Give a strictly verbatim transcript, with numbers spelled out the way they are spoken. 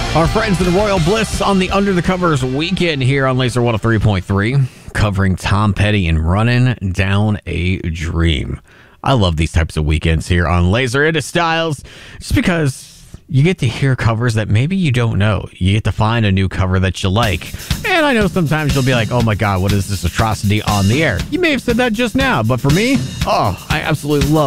Our friends in Royal Bliss on the Under the Covers weekend here on Laser one oh three point three, covering Tom Petty and Running Down a Dream. I love these types of weekends here on Laser. It is Styles, just because you get to hear covers that maybe you don't know. You get to find a new cover that you like. And I know sometimes you'll be like, oh my God, what is this atrocity on the air? You may have said that just now, but for me, oh, I absolutely love